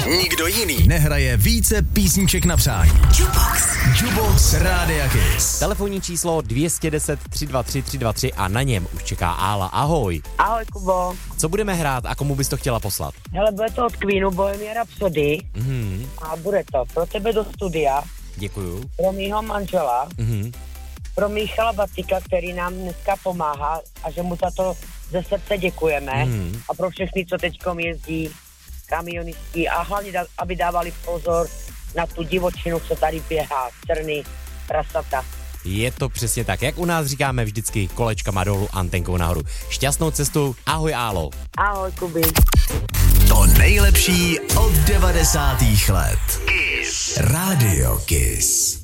nikdo jiný nehraje více písniček na přání. Jukebox Rádia Kiss. Telefonní číslo 210 323 323 a na něm už čeká Ála. Ahoj. Ahoj, Kubo. Co budeme hrát a komu bys to chtěla poslat? Hele, bude to od Queenu Bohemian Rhapsody a bude to pro tebe do studia, Děkuju. pro mýho manžela, pro Michala Bacika, který nám dneska pomáhá a že mu za to ze srdce děkujeme a pro všechny, co teďkom jezdí kamionistí a hlavně, aby dávali pozor na tu divočinu, co tady běhá, trny, prasata. Je to přesně tak, jak u nás říkáme vždycky, kolečkama dolů, antenkou nahoru. Šťastnou cestu, ahoj Álo. Ahoj, Kuby. To nejlepší od 90. let. Kiss. Rádio Kiss.